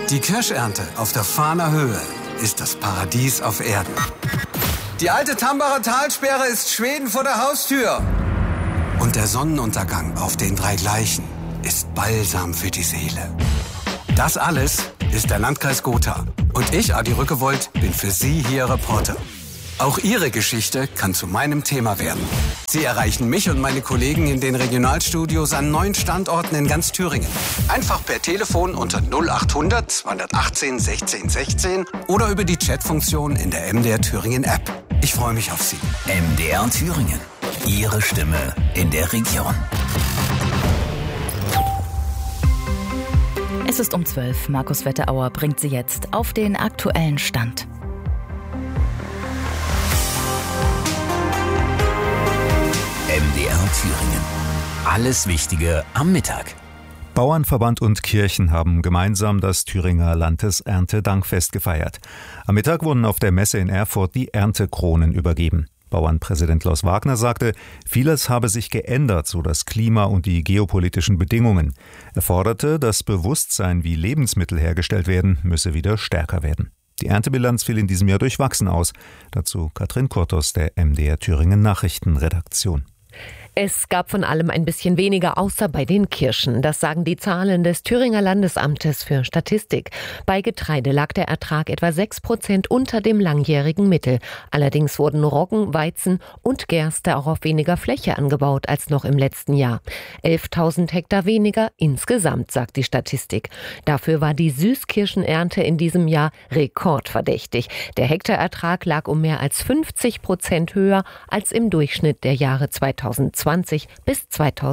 Die Kirschernte auf der Fahner Höhe ist das Paradies auf Erden. Die alte Tambacher Talsperre ist Schweden vor der Haustür. Und der Sonnenuntergang auf den 3 Gleichen ist Balsam für die Seele. Das alles ist der Landkreis Gotha. Und ich, Adi Rückewold, bin für Sie hier Reporter. Auch Ihre Geschichte kann zu meinem Thema werden. Sie erreichen mich und meine Kollegen in den Regionalstudios an 9 Standorten in ganz Thüringen. Einfach per Telefon unter 0800 218 16 16 oder über die Chatfunktion in der MDR Thüringen App. Ich freue mich auf Sie. MDR Thüringen. Ihre Stimme in der Region. Es ist um 12. Markus Wetterauer bringt Sie jetzt auf den aktuellen Stand. MDR Thüringen. Alles Wichtige am Mittag. Bauernverband und Kirchen haben gemeinsam das Thüringer Landeserntedankfest gefeiert. Am Mittag wurden auf der Messe in Erfurt die Erntekronen übergeben. Bauernpräsident Klaus Wagner sagte, vieles habe sich geändert, so das Klima und die geopolitischen Bedingungen. Er forderte, das Bewusstsein, wie Lebensmittel hergestellt werden, müsse wieder stärker werden. Die Erntebilanz fiel in diesem Jahr durchwachsen aus. Dazu Katrin Kurtos der MDR Thüringen Nachrichtenredaktion. Es gab von allem ein bisschen weniger, außer bei den Kirschen. Das sagen die Zahlen des Thüringer Landesamtes für Statistik. Bei Getreide lag der Ertrag etwa 6% unter dem langjährigen Mittel. Allerdings wurden Roggen, Weizen und Gerste auch auf weniger Fläche angebaut als noch im letzten Jahr. 11.000 Hektar weniger insgesamt, sagt die Statistik. Dafür war die Süßkirschenernte in diesem Jahr rekordverdächtig. Der Hektarertrag lag um mehr als 50% höher als im Durchschnitt der Jahre 2020 bis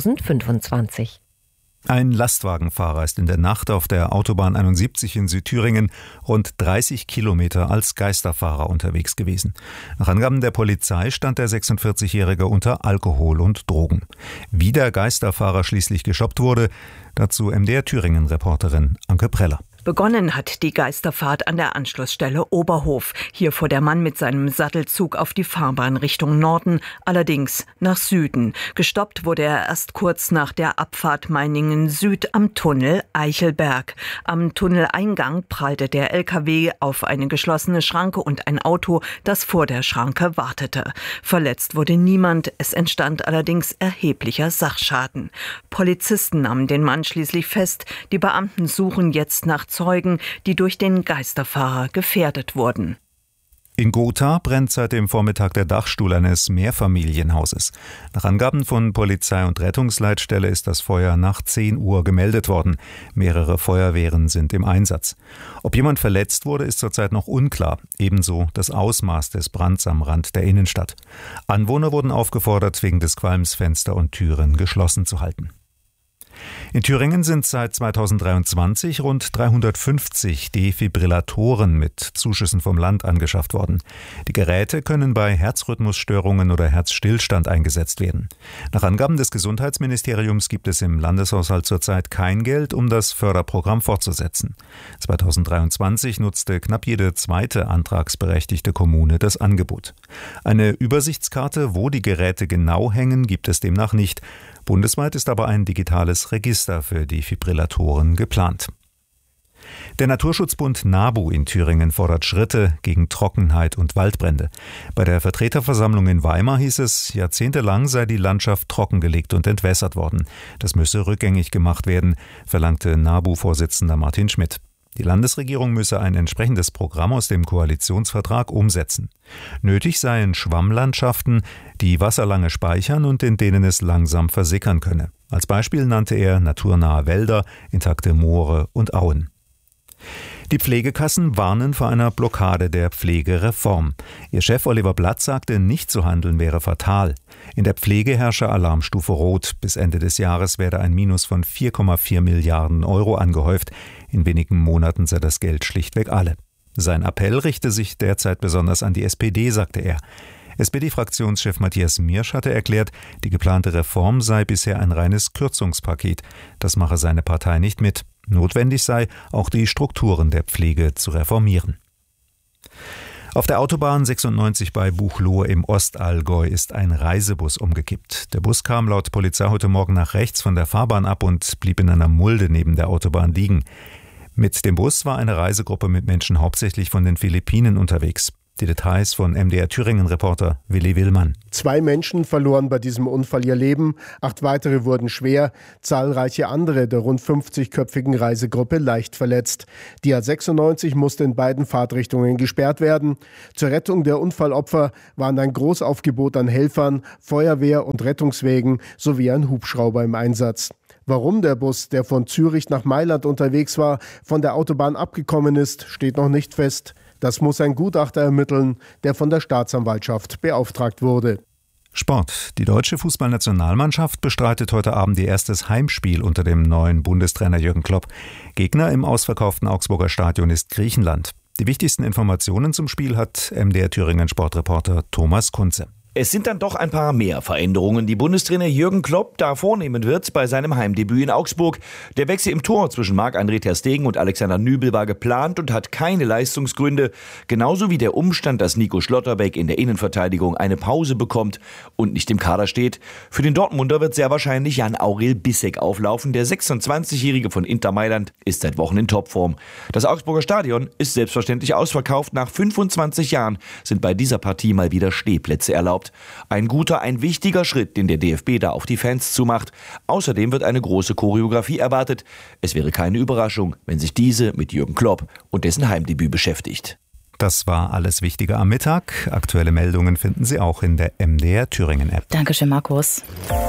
2025. Ein Lastwagenfahrer ist in der Nacht auf der Autobahn 71 in Südthüringen rund 30 Kilometer als Geisterfahrer unterwegs gewesen. Nach Angaben der Polizei stand der 46-Jährige unter Alkohol und Drogen. Wie der Geisterfahrer schließlich gestoppt wurde, dazu MDR Thüringen-Reporterin Anke Preller. Begonnen hat die Geisterfahrt an der Anschlussstelle Oberhof. Hier fuhr der Mann mit seinem Sattelzug auf die Fahrbahn Richtung Norden, allerdings nach Süden. Gestoppt wurde er erst kurz nach der Abfahrt Meiningen Süd am Tunnel Eichelberg. Am Tunneleingang prallte der LKW auf eine geschlossene Schranke und ein Auto, das vor der Schranke wartete. Verletzt wurde niemand, es entstand allerdings erheblicher Sachschaden. Polizisten nahmen den Mann schließlich fest. Die Beamten suchen jetzt nach Zeugen, die durch den Geisterfahrer gefährdet wurden. In Gotha brennt seit dem Vormittag der Dachstuhl eines Mehrfamilienhauses. Nach Angaben von Polizei und Rettungsleitstelle ist das Feuer nach 10 Uhr gemeldet worden. Mehrere Feuerwehren sind im Einsatz. Ob jemand verletzt wurde, ist zurzeit noch unklar. Ebenso das Ausmaß des Brands am Rand der Innenstadt. Anwohner wurden aufgefordert, wegen des Qualms Fenster und Türen geschlossen zu halten. In Thüringen sind seit 2023 rund 350 Defibrillatoren mit Zuschüssen vom Land angeschafft worden. Die Geräte können bei Herzrhythmusstörungen oder Herzstillstand eingesetzt werden. Nach Angaben des Gesundheitsministeriums gibt es im Landeshaushalt zurzeit kein Geld, um das Förderprogramm fortzusetzen. 2023 nutzte knapp jede zweite antragsberechtigte Kommune das Angebot. Eine Übersichtskarte, wo die Geräte genau hängen, gibt es demnach nicht. Bundesweit ist aber ein digitales Register für Defibrillatoren geplant. Der Naturschutzbund NABU in Thüringen fordert Schritte gegen Trockenheit und Waldbrände. Bei der Vertreterversammlung in Weimar hieß es, jahrzehntelang sei die Landschaft trockengelegt und entwässert worden. Das müsse rückgängig gemacht werden, verlangte NABU-Vorsitzender Martin Schmidt. Die Landesregierung müsse ein entsprechendes Programm aus dem Koalitionsvertrag umsetzen. Nötig seien Schwammlandschaften, die Wasser lange speichern und in denen es langsam versickern könne. Als Beispiel nannte er naturnahe Wälder, intakte Moore und Auen. Die Pflegekassen warnen vor einer Blockade der Pflegereform. Ihr Chef Oliver Blatt sagte, nicht zu handeln wäre fatal. In der Pflege herrsche Alarmstufe Rot. Bis Ende des Jahres werde ein Minus von 4,4 Milliarden Euro angehäuft. In wenigen Monaten sei das Geld schlichtweg alle. Sein Appell richte sich derzeit besonders an die SPD, sagte er. SPD-Fraktionschef Matthias Miersch hatte erklärt, die geplante Reform sei bisher ein reines Kürzungspaket. Das mache seine Partei nicht mit. Notwendig sei, auch die Strukturen der Pflege zu reformieren. Auf der Autobahn 96 bei Buchloe im Ostallgäu ist ein Reisebus umgekippt. Der Bus kam laut Polizei heute Morgen nach rechts von der Fahrbahn ab und blieb in einer Mulde neben der Autobahn liegen. Mit dem Bus war eine Reisegruppe mit Menschen hauptsächlich von den Philippinen unterwegs. Die Details von MDR Thüringen-Reporter Willi Willmann. 2 Menschen verloren bei diesem Unfall ihr Leben, 8 weitere wurden schwer, zahlreiche andere der rund 50-köpfigen Reisegruppe leicht verletzt. Die A96 musste in beiden Fahrtrichtungen gesperrt werden. Zur Rettung der Unfallopfer waren ein Großaufgebot an Helfern, Feuerwehr und Rettungswägen sowie ein Hubschrauber im Einsatz. Warum der Bus, der von Zürich nach Mailand unterwegs war, von der Autobahn abgekommen ist, steht noch nicht fest. Das muss ein Gutachter ermitteln, der von der Staatsanwaltschaft beauftragt wurde. Sport. Die deutsche Fußballnationalmannschaft bestreitet heute Abend ihr erstes Heimspiel unter dem neuen Bundestrainer Jürgen Klopp. Gegner im ausverkauften Augsburger Stadion ist Griechenland. Die wichtigsten Informationen zum Spiel hat MDR Thüringen Sportreporter Thomas Kunze. Es sind dann doch ein paar mehr Veränderungen, die Bundestrainer Jürgen Klopp da vornehmen wird bei seinem Heimdebüt in Augsburg. Der Wechsel im Tor zwischen Marc-André ter Stegen und Alexander Nübel war geplant und hat keine Leistungsgründe. Genauso wie der Umstand, dass Nico Schlotterbeck in der Innenverteidigung eine Pause bekommt und nicht im Kader steht. Für den Dortmunder wird sehr wahrscheinlich Jan-Aurel Bissek auflaufen. Der 26-Jährige von Inter Mailand ist seit Wochen in Topform. Das Augsburger Stadion ist selbstverständlich ausverkauft. Nach 25 Jahren sind bei dieser Partie mal wieder Stehplätze erlaubt. Ein guter, ein wichtiger Schritt, den der DFB da auf die Fans zumacht. Außerdem wird eine große Choreografie erwartet. Es wäre keine Überraschung, wenn sich diese mit Jürgen Klopp und dessen Heimdebüt beschäftigt. Das war alles Wichtige am Mittag. Aktuelle Meldungen finden Sie auch in der MDR Thüringen App. Dankeschön, Markus.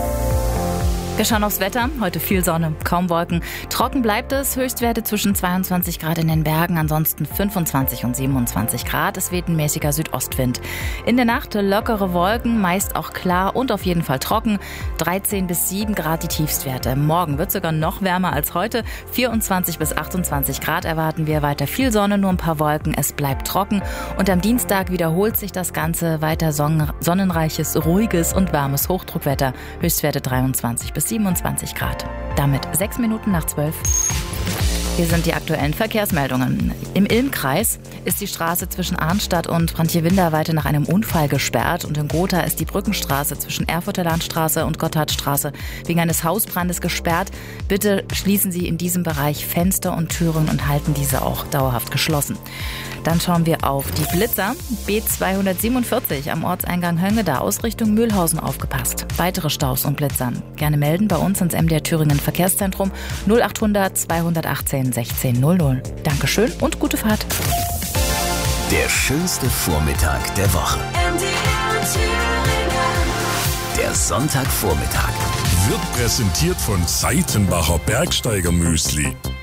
Wir schauen aufs Wetter. Heute viel Sonne, kaum Wolken. Trocken bleibt es. Höchstwerte zwischen 22 Grad in den Bergen, ansonsten 25 und 27 Grad. Es weht ein mäßiger Südostwind. In der Nacht lockere Wolken, meist auch klar und auf jeden Fall trocken. 13 bis 7 Grad die Tiefstwerte. Morgen wird sogar noch wärmer als heute. 24 bis 28 Grad erwarten wir. Weiter viel Sonne, nur ein paar Wolken. Es bleibt trocken. Und am Dienstag wiederholt sich das Ganze. Weiter sonnenreiches, ruhiges und warmes Hochdruckwetter. Höchstwerte 23 bis 27 Grad. Damit 6 Minuten nach 12. Hier sind die aktuellen Verkehrsmeldungen. Im Ilm-Kreis ist die Straße zwischen Arnstadt und Brandtje-Winterweite nach einem Unfall gesperrt. Und in Gotha ist die Brückenstraße zwischen Erfurter Landstraße und Gotthardstraße wegen eines Hausbrandes gesperrt. Bitte schließen Sie in diesem Bereich Fenster und Türen und halten diese auch dauerhaft geschlossen. Dann schauen wir auf die Blitzer. B247 am Ortseingang Höngeda aus Richtung Mühlhausen aufgepasst. Weitere Staus und Blitzer gerne melden bei uns ins MDR Thüringen Verkehrszentrum 0800 218 1600. Dankeschön und gute Fahrt. Der schönste Vormittag der Woche. Der Sonntagvormittag wird präsentiert von Seitenbacher Bergsteiger Müsli.